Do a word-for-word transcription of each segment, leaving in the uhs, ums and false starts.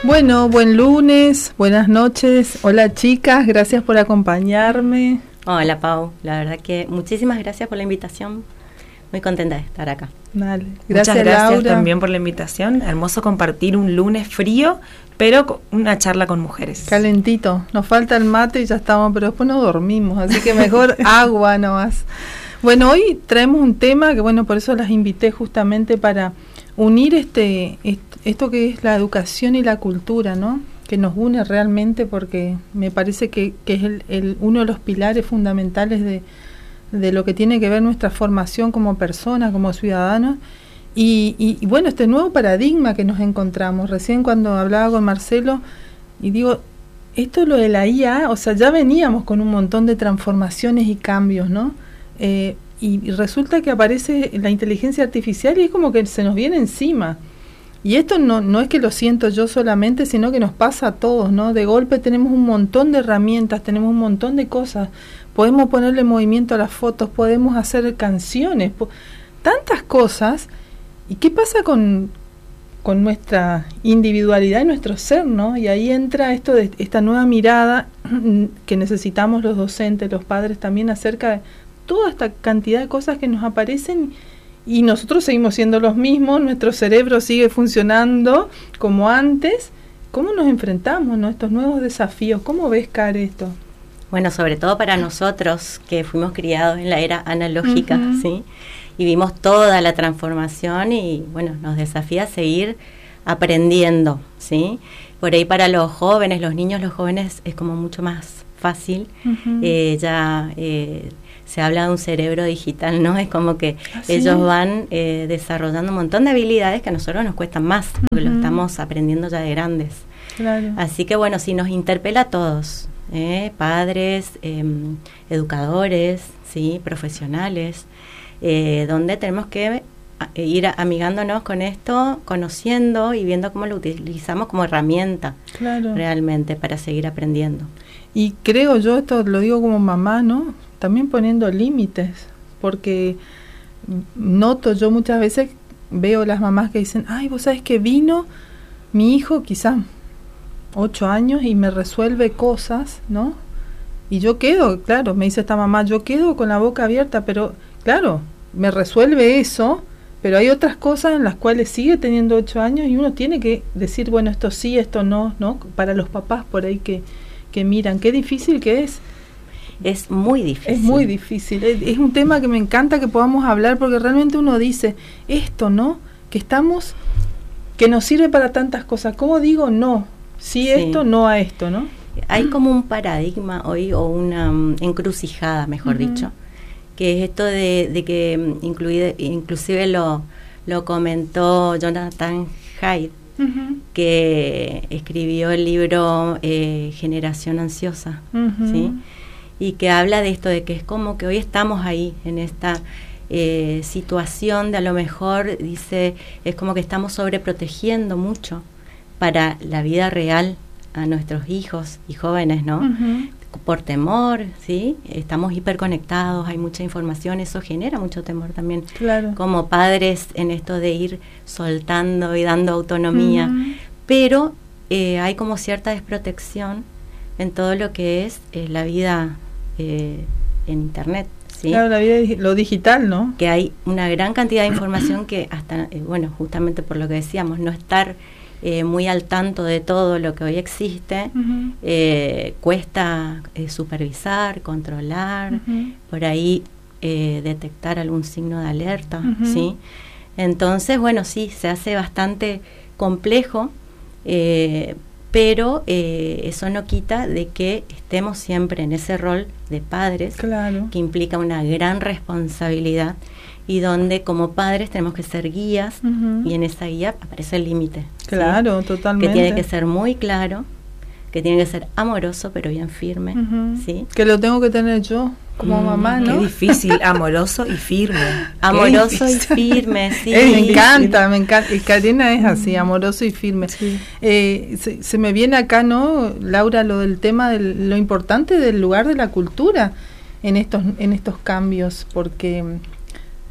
Bueno, buen lunes, buenas noches. Hola chicas, gracias por acompañarme. Hola Pau, la verdad que muchísimas gracias por la invitación. Muy contenta de estar acá. Dale. Gracias, Muchas gracias Laura. también por la invitación. Hermoso compartir un lunes frío, pero una charla con mujeres. Calentito. Nos falta el mate y ya estamos, pero después no dormimos, así que mejor agua nomás. Bueno, hoy traemos un tema que, bueno, por eso las invité justamente para unir este, este esto que es la educación y la cultura, ¿no? Que nos une realmente, porque me parece que, que es el, el, uno de los pilares fundamentales de, de lo que tiene que ver nuestra formación como personas, como ciudadanos. Y, y, y bueno, este nuevo paradigma que nos encontramos. Recién cuando hablaba con Marcelo, y digo, esto lo de la I A, o sea, ya veníamos con un montón de transformaciones y cambios, ¿no? Eh, y, y resulta que aparece la inteligencia artificial y es como que se nos viene encima. Y esto no, no es que lo siento yo solamente, sino que nos pasa a todos, ¿no? De golpe tenemos un montón de herramientas, tenemos un montón de cosas. Podemos ponerle movimiento a las fotos, podemos hacer canciones, po- tantas cosas. ¿Y qué pasa con, con nuestra individualidad y nuestro ser, ¿no? Y ahí entra esto de esta nueva mirada que necesitamos los docentes, los padres también, acerca de toda esta cantidad de cosas que nos aparecen. Y nosotros seguimos siendo los mismos, nuestro cerebro sigue funcionando como antes. ¿Cómo nos enfrentamos, ¿no? Estos nuevos desafíos? ¿Cómo ves, Care, esto? Bueno, sobre todo para nosotros que fuimos criados en la era analógica, uh-huh. ¿sí? Y vimos toda la transformación y, bueno, nos desafía a seguir aprendiendo, ¿sí? Por ahí para los jóvenes, los niños, los jóvenes es como mucho más fácil. Uh-huh. Eh, ya... Eh, se habla de un cerebro digital, ¿no? Es como que ¿así? Ellos van eh, desarrollando un montón de habilidades que a nosotros nos cuestan más, porque uh-huh. lo estamos aprendiendo ya de grandes. Claro. Así que bueno, sí nos interpela a todos, ¿eh? Padres, eh, educadores, sí, profesionales, eh, donde tenemos que ir amigándonos con esto, conociendo y viendo cómo lo utilizamos como herramienta, claro. realmente para seguir aprendiendo. Y creo yo, esto lo digo como mamá, ¿no? También poniendo límites, porque noto yo muchas veces, veo las mamás que dicen, ay, vos sabés que vino mi hijo quizás ocho años y me resuelve cosas, ¿no? Y yo quedo, claro, me dice esta mamá, yo quedo con la boca abierta, pero claro, me resuelve eso, pero hay otras cosas en las cuales sigue teniendo ocho años y uno tiene que decir, bueno, esto sí, esto no, ¿no? Para los papás por ahí que, que miran, qué difícil que es. Es muy difícil. Es muy difícil. Es, es un tema que me encanta que podamos hablar, porque realmente uno dice, esto, ¿no? Que estamos, que nos sirve para tantas cosas. ¿Cómo digo no? Sí, sí. Esto, no a esto, ¿no? Hay como un paradigma hoy, o una um, encrucijada, mejor uh-huh. dicho, que es esto de, de que um, incluide, inclusive lo, lo comentó Jonathan Haidt, uh-huh. que escribió el libro eh, Generación Ansiosa, uh-huh. ¿sí? Y que habla de esto, de que es como que hoy estamos ahí, en esta eh, situación de a lo mejor, dice, es como que estamos sobreprotegiendo mucho para la vida real a nuestros hijos y jóvenes, ¿no? Uh-huh. Por temor, ¿sí? Estamos hiperconectados, hay mucha información, eso genera mucho temor también. Claro. Como padres en esto de ir soltando y dando autonomía, uh-huh. pero eh, hay como cierta desprotección en todo lo que es eh, la vida eh, en internet, ¿sí? Claro, la vida, lo digital, ¿no? Que hay una gran cantidad de información que hasta, eh, bueno, justamente por lo que decíamos, no estar eh, muy al tanto de todo lo que hoy existe, uh-huh. eh, cuesta eh, supervisar, controlar, uh-huh. por ahí eh, detectar algún signo de alerta, uh-huh. ¿sí? Entonces, bueno, sí, se hace bastante complejo, eh, pero eh, eso no quita de que estemos siempre en ese rol de padres, claro. que implica una gran responsabilidad y donde como padres tenemos que ser guías, uh-huh. y en esa guía aparece el límite. Claro, ¿sí? totalmente. Que tiene que ser muy claro, que tiene que ser amoroso pero bien firme, uh-huh. ¿sí? Que lo tengo que tener yo como mm, mamá, ¿no? Qué difícil, amoroso y firme. Amoroso y firme, sí. Eh, me encanta, me encanta. Y Karina es así, amoroso y firme. Sí. Eh, se, se me viene acá, ¿no, Laura, lo del tema de lo importante del lugar de la cultura en estos en estos cambios, porque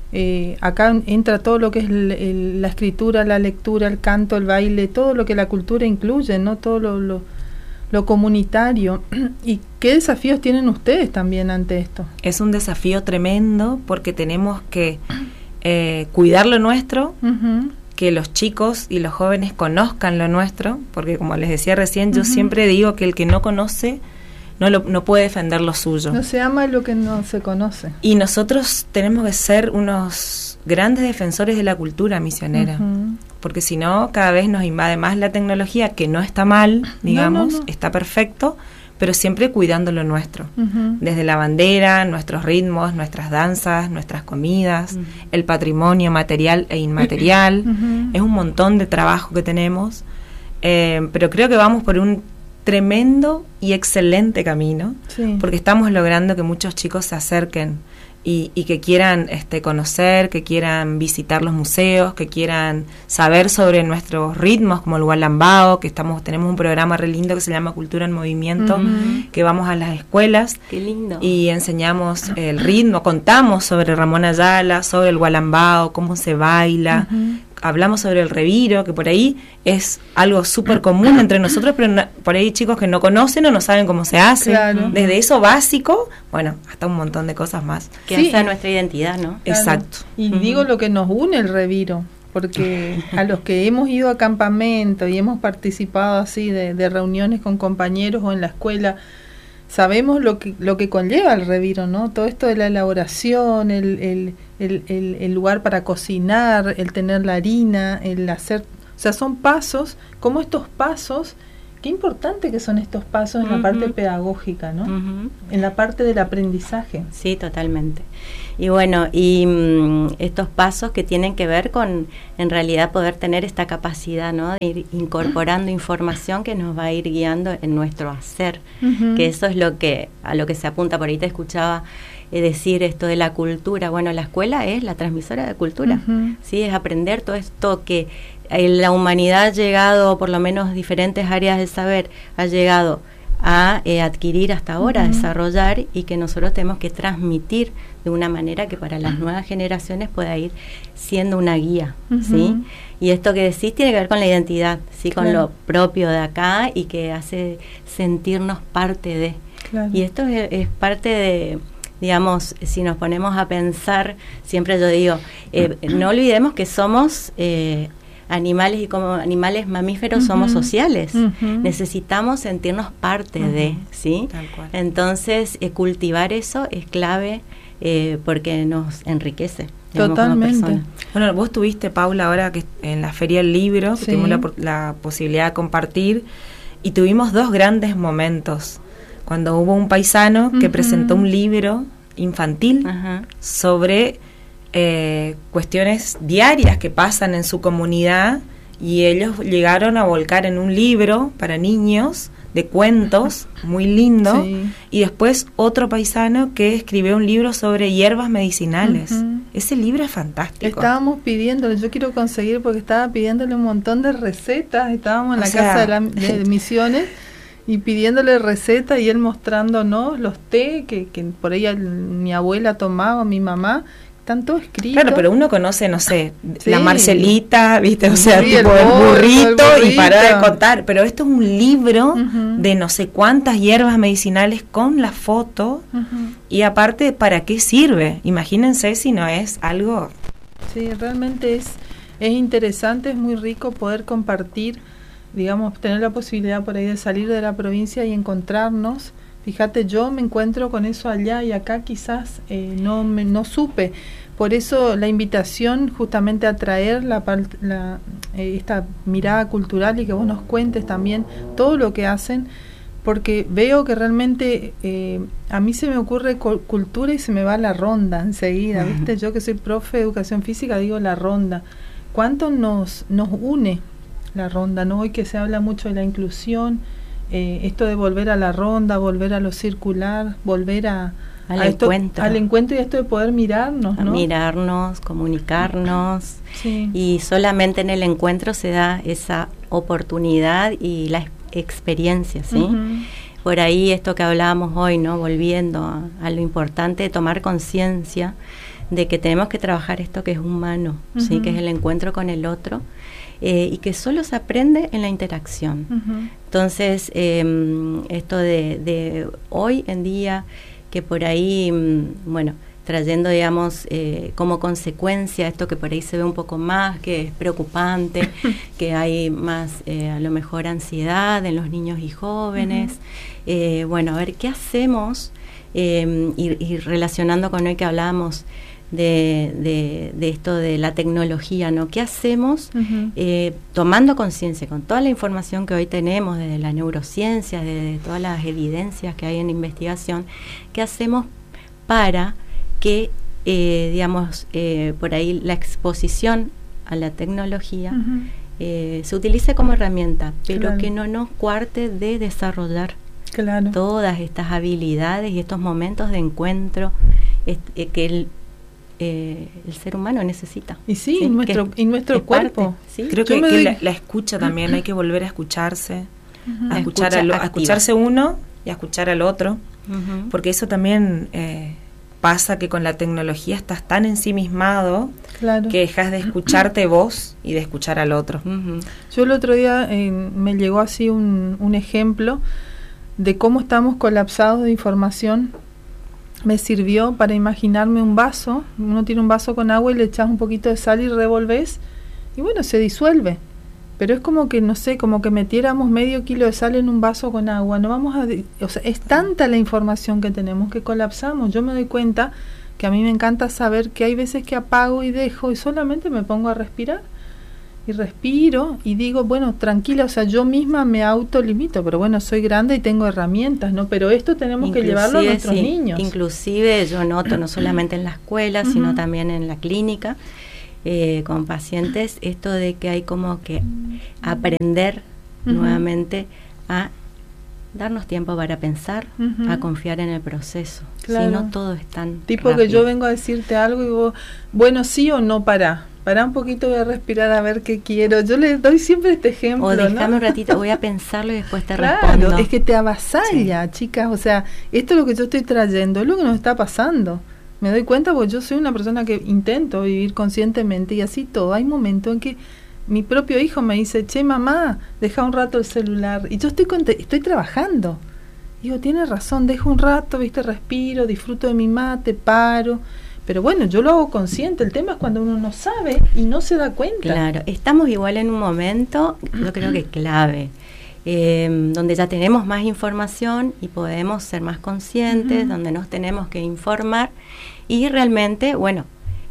Eh, acá entra todo lo que es el, el, la escritura, la lectura, el canto, el baile, todo lo que la cultura incluye, ¿no? Todo lo, lo, lo comunitario. ¿Y qué desafíos tienen ustedes también ante esto? Es un desafío tremendo porque tenemos que eh, cuidar lo nuestro, uh-huh. que los chicos y los jóvenes conozcan lo nuestro, porque como les decía recién, uh-huh. yo siempre digo que el que no conoce no, lo, no puede defender lo suyo. No se ama lo que no se conoce. Y nosotros tenemos que ser unos grandes defensores de la cultura misionera, uh-huh. porque si no, cada vez nos invade más la tecnología, que no está mal, digamos, no, no, no. está perfecto, pero siempre cuidando lo nuestro, uh-huh. desde la bandera, nuestros ritmos, nuestras danzas, nuestras comidas, uh-huh. el patrimonio material e inmaterial, uh-huh. es un montón de trabajo que tenemos, eh, pero creo que vamos por un tremendo y excelente camino, sí. porque estamos logrando que muchos chicos se acerquen y, y que quieran este, conocer, que quieran visitar los museos, que quieran saber sobre nuestros ritmos, como el gualambao, que estamos tenemos un programa re lindo que se llama Cultura en Movimiento, uh-huh. que vamos a las escuelas. Qué lindo. Y enseñamos el ritmo, contamos sobre Ramón Ayala, sobre el gualambao, cómo se baila, uh-huh. hablamos sobre el reviro, que por ahí es algo súper común entre nosotros, pero no, por ahí hay chicos que no conocen o no saben cómo se hace. Claro. Desde eso básico, bueno, hasta un montón de cosas más. Que sí. hace nuestra identidad, ¿no? Claro. Exacto. Y uh-huh. digo lo que nos une el reviro, porque a los que hemos ido a campamento y hemos participado así de, de reuniones con compañeros o en la escuela, sabemos lo que lo que conlleva el reviro, ¿no? Todo esto de la elaboración, el, el, el, el, el lugar para cocinar, el tener la harina, el hacer... O sea, son pasos, como estos pasos, qué importante que son estos pasos en uh-huh. la parte pedagógica, ¿no? Uh-huh. En la parte del aprendizaje. Sí, totalmente. Y bueno, y mmm, estos pasos que tienen que ver con, en realidad, poder tener esta capacidad, ¿no? De ir incorporando información que nos va a ir guiando en nuestro hacer, uh-huh. que eso es lo que a lo que se apunta. Por ahí te escuchaba eh, decir esto de la cultura. Bueno, la escuela es la transmisora de cultura, uh-huh. ¿sí? Es aprender todo esto que eh, la humanidad ha llegado, por lo menos diferentes áreas del saber, ha llegado a eh, adquirir hasta ahora, uh-huh. desarrollar, y que nosotros tenemos que transmitir de una manera que para las nuevas generaciones pueda ir siendo una guía, uh-huh. ¿sí? Y esto que decís tiene que ver con la identidad, ¿sí? Con claro. lo propio de acá y que hace sentirnos parte de. Claro. Y esto es, es parte de, digamos, si nos ponemos a pensar, siempre yo digo, eh, no olvidemos que somos... Eh, animales y como animales mamíferos uh-huh. somos sociales, uh-huh. necesitamos sentirnos parte uh-huh. de, ¿sí? Tal cual. Entonces eh, cultivar eso es clave eh, porque nos enriquece. Totalmente. Bueno, vos tuviste, Paula, ahora que en la Feria del Libro, que sí. tuvimos la, la posibilidad de compartir, y tuvimos dos grandes momentos. Cuando hubo un paisano uh-huh. que presentó un libro infantil uh-huh. sobre... Eh, cuestiones diarias que pasan en su comunidad, y ellos llegaron a volcar en un libro para niños de cuentos muy lindo, sí. y después otro paisano que escribió un libro sobre hierbas medicinales. Uh-huh. Ese libro es fantástico. Estábamos pidiéndole, yo quiero conseguir porque estaba pidiéndole un montón de recetas, estábamos en o la sea, casa de, la, de Misiones y pidiéndole recetas y él mostrándonos los té que, que por ahí mi abuela tomaba, mi mamá. Están todos escritos. Claro, pero uno conoce, no sé, sí. la Marcelita, ¿viste? O sea, sí, tipo el, el, burro, burrito, el burrito y para de contar. Pero esto es un libro uh-huh. de no sé cuántas hierbas medicinales con la foto, uh-huh. y aparte, ¿para qué sirve? Imagínense si no es algo... Sí, realmente es, es interesante, es muy rico poder compartir, digamos, tener la posibilidad por ahí de salir de la provincia y encontrarnos. Fíjate, yo me encuentro con eso allá y acá quizás eh, no me, no supe. Por eso la invitación justamente a traer la, la, eh, esta mirada cultural y que vos nos cuentes también todo lo que hacen, porque veo que realmente eh, a mí se me ocurre cultura y se me va la ronda enseguida, uh-huh. ¿viste? Yo que soy profe de educación física digo la ronda. ¿Cuánto nos, nos une la ronda, no? Hoy que se habla mucho de la inclusión, Eh, esto de volver a la ronda, volver a lo circular, volver a, al, a esto, encuentro. al encuentro y esto de poder mirarnos, ¿no? Mirarnos, comunicarnos, sí. y solamente en el encuentro se da esa oportunidad y la experiencia, ¿sí? Uh-huh. Por ahí esto que hablábamos hoy, ¿no? Volviendo a, a lo importante de tomar conciencia de que tenemos que trabajar esto que es humano, uh-huh. ¿sí? Que es el encuentro con el otro, eh, y que solo se aprende en la interacción. Uh-huh. Entonces, eh, esto de, de hoy en día, que por ahí, bueno, trayendo, digamos, eh, como consecuencia esto que por ahí se ve un poco más, que es preocupante, que hay más, eh, a lo mejor, ansiedad en los niños y jóvenes. Uh-huh. Eh, bueno, a ver, ¿qué hacemos? Eh, y, y relacionando con hoy que hablábamos de, de, de esto de la tecnología, ¿no? ¿Qué hacemos uh-huh. eh, tomando conciencia con toda la información que hoy tenemos desde la neurociencia, desde todas las evidencias que hay en investigación? ¿Qué hacemos para que, eh, digamos, eh, por ahí la exposición a la tecnología uh-huh. eh, se utilice como herramienta, pero claro. que no nos cuarte de desarrollar claro. todas estas habilidades y estos momentos de encuentro est- eh, que el, eh, el ser humano necesita? Y sí, ¿sí? Y nuestro, y nuestro cuerpo. Parte, ¿sí? Creo que, que la, la escucha también, hay que volver a escucharse, uh-huh. a, escuchar a, lo, a escucharse uno y a escuchar al otro, uh-huh. porque eso también... Eh, pasa que con la tecnología estás tan ensimismado claro. que dejas de escucharte vos y de escuchar al otro. Uh-huh. Yo el otro día eh, me llegó así un, un ejemplo de cómo estamos colapsados de información. Me sirvió para imaginarme un vaso. Uno tiene un vaso con agua y le echas un poquito de sal y revolves y bueno, se disuelve. Pero es como que, no sé, como que metiéramos medio kilo de sal en un vaso con agua. No vamos a... O sea, es tanta la información que tenemos que colapsamos. Yo me doy cuenta que a mí me encanta saber que hay veces que apago y dejo y solamente me pongo a respirar. Y respiro y digo, bueno, tranquila, o sea, yo misma me autolimito, pero bueno, soy grande y tengo herramientas, ¿no? Pero esto tenemos inclusive, que llevarlo a nuestros sí, niños. Inclusive yo noto, no solamente en la escuela, uh-huh. sino también en la clínica, Eh, con pacientes, esto de que hay como que aprender uh-huh. nuevamente a darnos tiempo para pensar, uh-huh. a confiar en el proceso, claro. si no todo es tan tipo rápido. Que yo vengo a decirte algo y vos, bueno, sí o no, pará pará un poquito, voy a respirar a ver qué quiero. Yo les doy siempre este ejemplo, o déjame ¿no? un ratito, voy a pensarlo y después te claro, respondo. Es que te avasalla, sí. chicas, o sea, esto es lo que yo estoy trayendo, es lo que nos está pasando. Me doy cuenta porque yo soy una persona que intento vivir conscientemente y así todo. Hay momentos en que mi propio hijo me dice, che, mamá, deja un rato el celular. Y yo estoy cont- estoy trabajando. Digo, tienes razón, dejo un rato, viste, respiro, disfruto de mi mate, paro. Pero bueno, yo lo hago consciente. El tema es cuando uno no sabe y no se da cuenta. Claro, estamos igual en un momento, yo creo que clave, eh, donde ya tenemos más información y podemos ser más conscientes, uh-huh. donde nos tenemos que informar. Y realmente, bueno,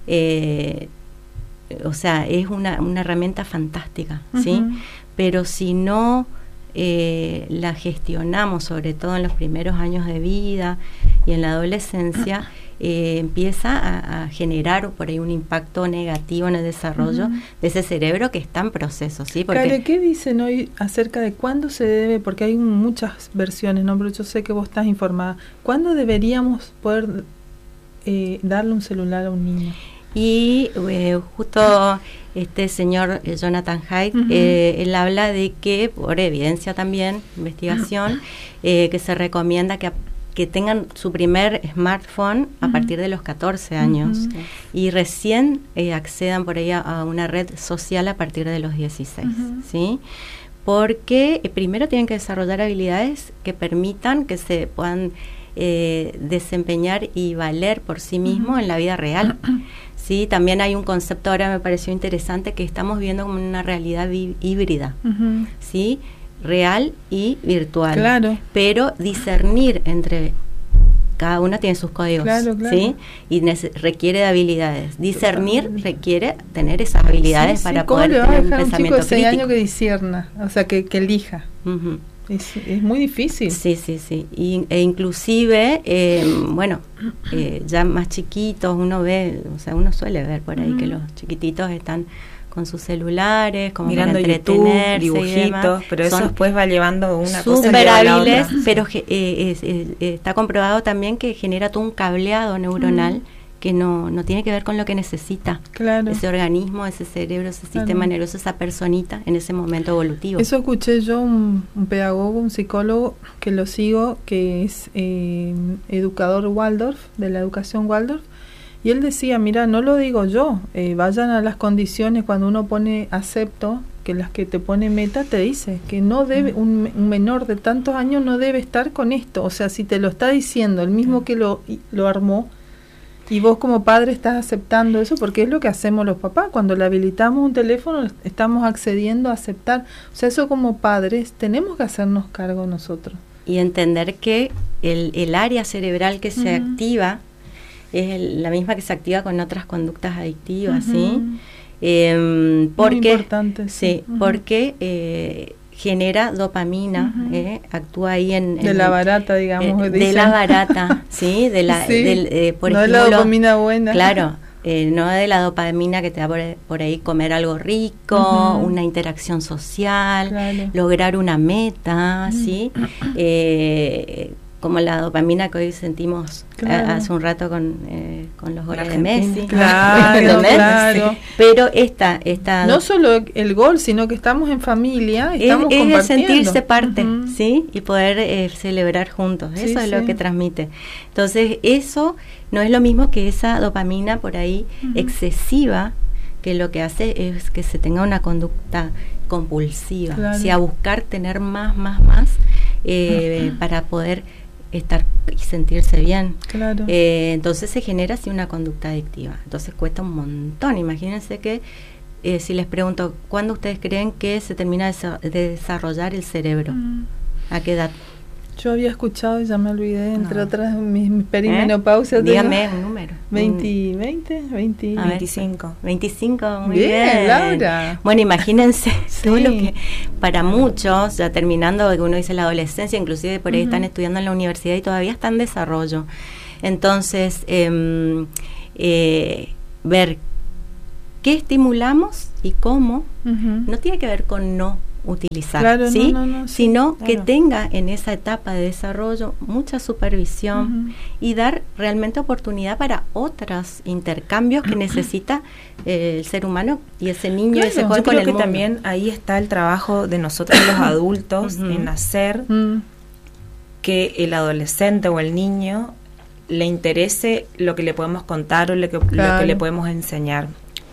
eh, o sea, es una, una herramienta fantástica, uh-huh. ¿sí? Pero si no eh, la gestionamos, sobre todo en los primeros años de vida y en la adolescencia, eh, empieza a, a generar por ahí un impacto negativo en el desarrollo uh-huh. de ese cerebro que está en proceso, ¿sí? Porque Kare, ¿qué dicen hoy acerca de cuándo se debe? Porque hay muchas versiones, ¿no? Pero yo sé que vos estás informada. ¿Cuándo deberíamos poder... Eh, darle un celular a un niño? Y eh, justo este señor eh, Jonathan Haidt, uh-huh. eh, él habla de que, por evidencia también, investigación, eh, que se recomienda que, que tengan su primer smartphone a uh-huh. partir de los catorce años uh-huh. y recién eh, accedan por ahí a, a una red social a partir de los dieciséis, uh-huh. ¿sí? Porque eh, primero tienen que desarrollar habilidades que permitan que se puedan Eh, desempeñar y valer por sí mismo uh-huh. en la vida real. Sí, también hay un concepto, ahora me pareció interesante, que estamos viendo como una realidad vi- híbrida, uh-huh. sí, real y virtual. Claro. Pero discernir entre cada una tiene sus códigos, claro, claro. ¿sí? Y nece- requiere de habilidades. Discernir Totalmente. Requiere tener esas habilidades sí, para sí. poder tener un pensamiento un chico de seis años que discierna, o sea, que, que elija. Uh-huh. Es, es muy difícil. Sí, sí, sí. Y, e inclusive, eh, bueno, eh, ya más chiquitos uno ve, o sea, uno suele ver por ahí mm. que los chiquititos están con sus celulares, como mirando para entretenerse YouTube, dibujitos, pero eso después va llevando una cosa súper hábiles, pero eh, es, es, está comprobado también que genera todo un cableado neuronal mm. que no, no tiene que ver con lo que necesita claro. ese organismo, ese cerebro, ese claro. sistema nervioso, esa personita en ese momento evolutivo. Eso escuché yo, un, un pedagogo, un psicólogo que lo sigo, que es eh, educador Waldorf, de la educación Waldorf, Y él decía, mira, no lo digo yo, eh, vayan a las condiciones cuando uno pone acepto, que las que te pone meta te dice que no debe, un, un menor de tantos años no debe estar con esto. O sea, si te lo está diciendo el mismo que lo, lo armó, y vos como padre estás aceptando eso, porque es lo que hacemos los papás. Cuando le habilitamos un teléfono, estamos accediendo a aceptar. O sea, eso como padres tenemos que hacernos cargo nosotros. Y entender que el, el área cerebral que se uh-huh. activa es el, la misma que se activa con otras conductas adictivas, uh-huh. ¿sí? Eh, porque, Muy importante. Sí, uh-huh. porque eh, genera dopamina, uh-huh. eh, actúa ahí en... en de la barata, digamos. Eh, de la barata, ¿sí? De la, sí, del, eh, por no ejemplo, de la dopamina buena. Claro, eh, no de la dopamina que te da por, por ahí comer algo rico, uh-huh. una interacción social, claro. lograr una meta, uh-huh. ¿sí? Eh, como la dopamina que hoy sentimos claro. a, hace un rato con, eh, con los goles de Messi. Claro, claro. Pero esta, esta no solo el gol, sino que estamos en familia, estamos es, compartiendo. Es sentirse parte, uh-huh. ¿sí? Y poder eh, celebrar juntos. Eso sí, es sí. lo que transmite. Entonces, eso no es lo mismo que esa dopamina por ahí uh-huh. excesiva, que lo que hace es que se tenga una conducta compulsiva, claro. o sea, buscar tener más, más, más, eh, uh-huh. para poder estar y sentirse bien. Claro. Eh, entonces se genera así una conducta adictiva. Entonces cuesta un montón. Imagínense que eh, si les pregunto, ¿cuándo ustedes creen que se termina de, de desarrollar el cerebro? Mm. ¿A qué edad? Yo había escuchado y ya me olvidé, entre no. otras, mis, mis perimenopausias. ¿Eh? Dígame un número. veinte, veinte, veinte, veinticinco. veinticinco, muy bien. bien. Laura. Bueno, imagínense sí. todo lo que, para muchos, ya terminando, uno dice la adolescencia, inclusive por ahí uh-huh. están estudiando en la universidad y todavía está en desarrollo. Entonces, eh, eh, ver qué estimulamos y cómo, uh-huh. no tiene que ver con no utilizar, claro, ¿sí? no, no, no, sino sí, que claro. tenga en esa etapa de desarrollo mucha supervisión uh-huh. y dar realmente oportunidad para otros intercambios que necesita eh, el ser humano y ese niño, claro, ese joven yo con creo el que mundo. También ahí está el trabajo de nosotros los adultos uh-huh. en hacer uh-huh. que el adolescente o el niño le interese lo que le podemos contar o lo que, claro. lo que le podemos enseñar.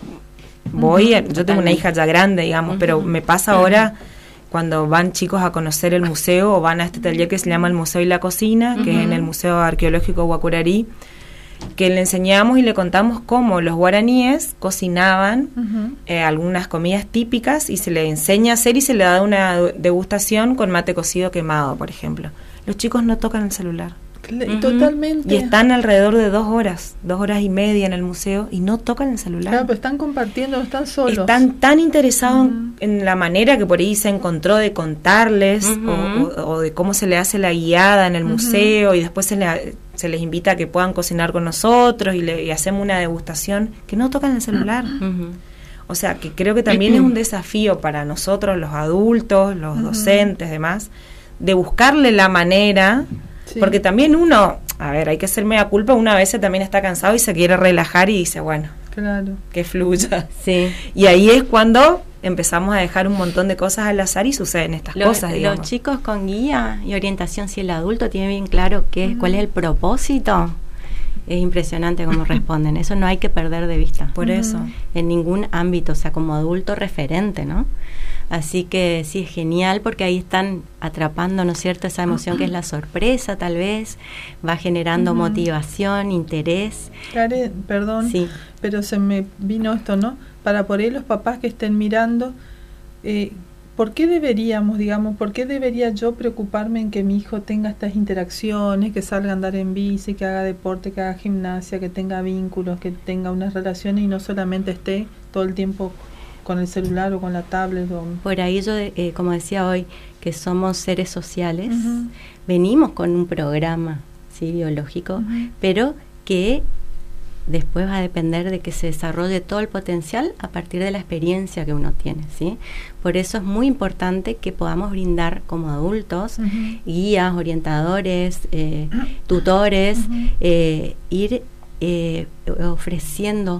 Voy, uh-huh, yo tengo una hija ya grande, digamos, uh-huh. pero me pasa ahora cuando van chicos a conocer el museo o van a este taller que se llama el Museo y la Cocina, uh-huh. que es en el Museo Arqueológico Guacurarí, que le enseñamos y le contamos cómo los guaraníes cocinaban uh-huh. eh, algunas comidas típicas y se le enseña a hacer y se le da una degustación con mate cocido quemado, por ejemplo. Los chicos no tocan el celular. Uh-huh. Totalmente. Y están alrededor de dos horas, dos horas y media en el museo y no tocan el celular. Claro, pero están compartiendo, no están solos. Están tan interesados uh-huh. en, en la manera que por ahí se encontró de contarles uh-huh. o, o, o de cómo se le hace la guiada en el uh-huh. museo y después se, le, se les invita a que puedan cocinar con nosotros y, le, y hacemos una degustación, que no tocan el celular. Uh-huh. O sea, que creo que también uh-huh. es un desafío para nosotros, los adultos, los uh-huh. docentes, demás, de buscarle la manera... Sí. Porque también uno, a ver, hay que ser media culpa, una vez también está cansado y se quiere relajar y dice, bueno, claro, que fluya. Sí. Y ahí es cuando empezamos a dejar un montón de cosas al azar y suceden estas los, cosas, digamos. Los chicos con guía y orientación, si el adulto tiene bien claro qué, uh-huh. cuál es el propósito, es impresionante cómo responden. Eso no hay que perder de vista. Por uh-huh. eso. En ningún ámbito, o sea, como adulto referente, ¿no? Así que sí, es genial porque ahí están atrapando, ¿no es cierto?, esa emoción uh-huh. que es la sorpresa, tal vez, va generando uh-huh. motivación, interés. Karen, perdón, sí. pero se me vino esto, ¿no? Para por ahí los papás que estén mirando, eh, ¿por qué deberíamos, digamos, por qué debería yo preocuparme en que mi hijo tenga estas interacciones, que salga a andar en bici, que haga deporte, que haga gimnasia, que tenga vínculos, que tenga unas relaciones y no solamente esté todo el tiempo con el celular o con la tablet? O... Por ahí yo, eh, como decía hoy, que somos seres sociales, uh-huh. venimos con un programa, ¿sí?, biológico, uh-huh. pero que después va a depender de que se desarrolle todo el potencial a partir de la experiencia que uno tiene, ¿sí? Por eso es muy importante que podamos brindar como adultos uh-huh. guías, orientadores, eh, tutores, uh-huh. eh, ir eh, ofreciendo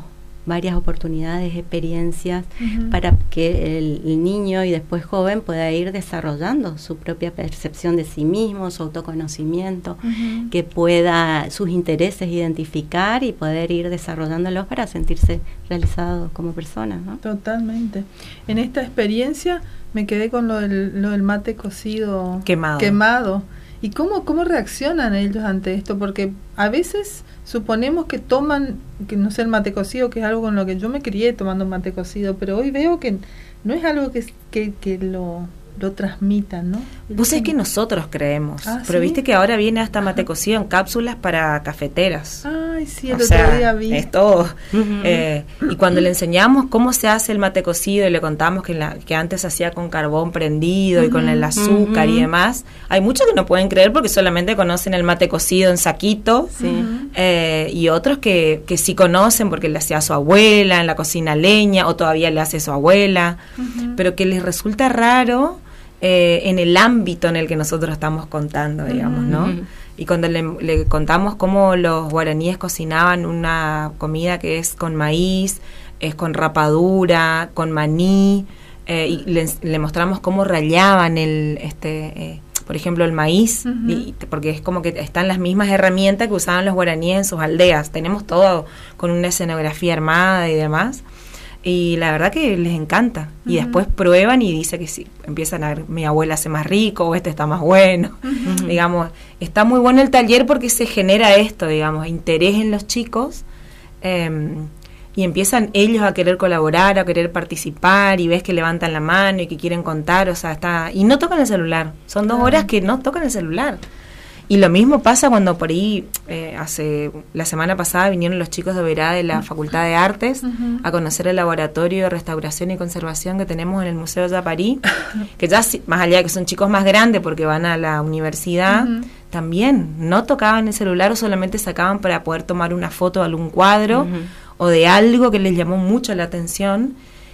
varias oportunidades, experiencias, uh-huh. para que el, el niño y después joven pueda ir desarrollando su propia percepción de sí mismo, su autoconocimiento, uh-huh. que pueda sus intereses identificar y poder ir desarrollándolos para sentirse realizado como persona, ¿no? Totalmente. En esta experiencia me quedé con lo del, lo del mate cocido quemado. quemado. ¿Y cómo, cómo reaccionan ellos ante esto? Porque a veces suponemos que toman, que no sé, el mate cocido, que es algo con lo que yo me crié tomando mate cocido, pero hoy veo que no es algo que, que, que lo, lo transmitan, ¿no? Vos es que nosotros creemos, ah, pero ¿sí? Viste que ahora viene hasta mate cocido en cápsulas para cafeteras. Ay, sí, el o otro sea, día vi. Es todo. Uh-huh. eh, y cuando le enseñamos cómo se hace el mate cocido y le contamos que, la, que antes se hacía con carbón prendido uh-huh. y con el azúcar uh-huh. y demás, hay muchos que no pueden creer porque solamente conocen el mate cocido en saquito, sí. uh-huh. eh, y otros que, que sí conocen porque le hacía a su abuela en la cocina leña o todavía le hace a su abuela, uh-huh. pero que les resulta raro eh, en el ámbito en el que nosotros estamos contando, digamos, uh-huh. ¿no? Y cuando le, le contamos cómo los guaraníes cocinaban una comida que es con maíz, es con rapadura, con maní, eh, y le, le mostramos cómo rallaban el, este, eh, por ejemplo, el maíz, uh-huh. y, porque es como que están las mismas herramientas que usaban los guaraníes en sus aldeas. Tenemos todo con una escenografía armada y demás. Y la verdad que les encanta. Uh-huh. Y después prueban y dice que sí, empiezan a ver, mi abuela hace más rico o este está más bueno. Uh-huh. Digamos, está muy bueno el taller porque se genera esto, digamos, interés en los chicos. Eh, y empiezan ellos a querer colaborar, a querer participar, y ves que levantan la mano y que quieren contar, o sea, está... Y no tocan el celular. Son dos uh-huh. horas que no tocan el celular. Y lo mismo pasa cuando por ahí, eh, hace la semana pasada vinieron los chicos de Oberá de la Facultad de Artes uh-huh. a conocer el laboratorio de restauración y conservación que tenemos en el Museo de París, que ya más allá de que son chicos más grandes porque van a la universidad, uh-huh. también no tocaban el celular o solamente sacaban para poder tomar una foto de algún cuadro uh-huh. o de algo que les llamó mucho la atención.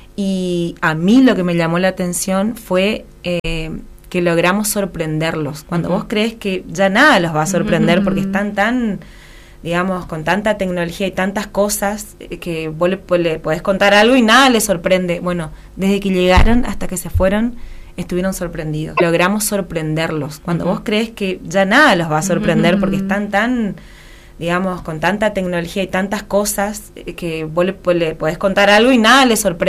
Y a mí lo que me llamó la atención fue... Eh, que logramos sorprenderlos. Cuando uh-huh. vos crees que ya nada los va a sorprender uh-huh. porque están tan, digamos, con tanta tecnología y tantas cosas que vos le, le podés contar algo y nada les sorprende. Bueno, desde que llegaron hasta que se fueron, estuvieron sorprendidos. Logramos sorprenderlos. Cuando uh-huh. vos crees que ya nada los va a sorprender uh-huh. porque están tan, digamos, con tanta tecnología y tantas cosas que vos le, le podés contar algo y nada les sorprende.